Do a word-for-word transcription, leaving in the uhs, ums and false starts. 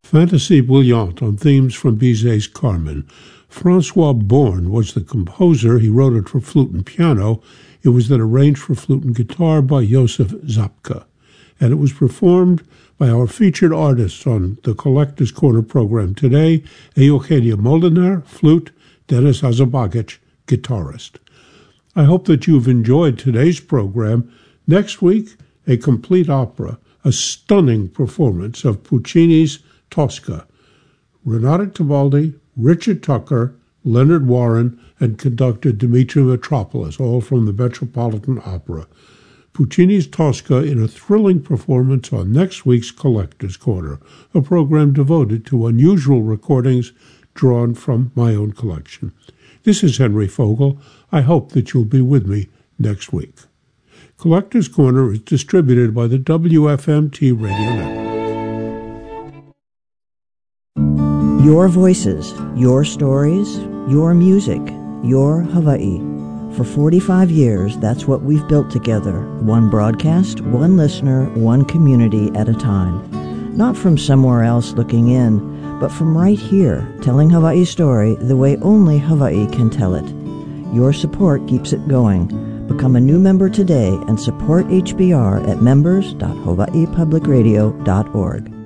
Fantasy Bouillante on themes from Bizet's Carmen. Francois Born was the composer. He wrote it for flute and piano. It was then arranged for flute and guitar by Josef Zapka. And it was performed by our featured artists on the Collector's Corner program today, Eugenia Moliner, flute, Denis Azabagic, guitarist. I hope that you've enjoyed today's program. Next week, a complete opera, a stunning performance of Puccini's Tosca. Renata Tebaldi, Richard Tucker, Leonard Warren, and conductor Dimitri Mitropoulos, all from the Metropolitan Opera. Puccini's Tosca in a thrilling performance on next week's Collector's Corner, a program devoted to unusual recordings drawn from my own collection. This is Henry Fogel. I hope that you'll be with me next week. Collector's Corner is distributed by the W F M T Radio Network. Your voices, your stories, your music, your Hawaii. For forty-five years, that's what we've built together. One broadcast, one listener, one community at a time. Not from somewhere else looking in, but from right here, telling Hawaii's story the way only Hawaii can tell it. Your support keeps it going. Become a new member today and support H B R at members dot hawaii public radio dot org.